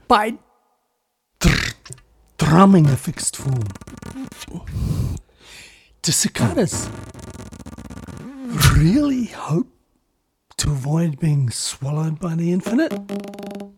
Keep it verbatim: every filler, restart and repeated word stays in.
by dr- drumming a fixed form. Do cicadas really hope to avoid being swallowed by the infinite?